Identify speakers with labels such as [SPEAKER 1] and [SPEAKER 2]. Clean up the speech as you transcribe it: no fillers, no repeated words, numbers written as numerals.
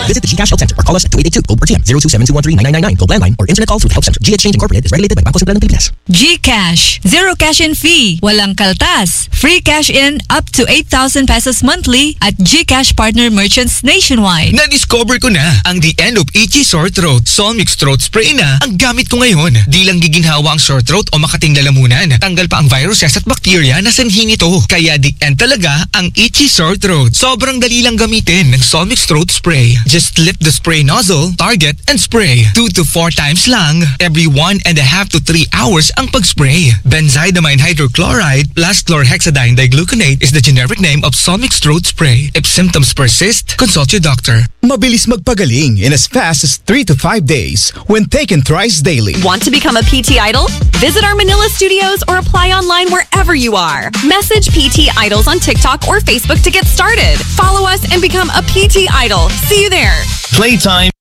[SPEAKER 1] Visit the GCash Help Center or call us at 2882 or TM 027213999 Globe Landline or internet call through the Help Center. G-Exchange Incorporated is regulated by Bangko Sentral ng Pilipinas.
[SPEAKER 2] GCash. Zero cash in fee. Walang kaltas. Free cash in up to 8,000 pesos monthly at GCash partner merchants nationwide.
[SPEAKER 3] Na-discover ko na ang The End of Itchy Sore Throat. Solmix Throat Spray na ang gamit ko ngayon. Di lang giginhawa ang sore throat o makating lalamunan. Tanggal pa ang viruses at bacteria na sanhi nito. Kaya The End talaga ang Itchy Sore Throat. Sobrang dali lang gamitin ng Solmix Throat Spray. Just lift the spray nozzle, target, and spray. 2 to 4 times lang. Every 1.5 to 3 hours ang pag-spray. Benzidamine hydrochloride plus chlorhexidine digluconate is the generic name of Solmix Throat Spray. If symptoms persist, consult your doctor.
[SPEAKER 4] Mabilis magpagaling in as fast as 3 to 5 days when taken thrice daily.
[SPEAKER 5] Want to become a PT Idol? Visit our Manila studios or apply online wherever you are. Message PT Idols on TikTok or Facebook to get started. Follow us and become a PT Idol. See you there.
[SPEAKER 6] Playtime.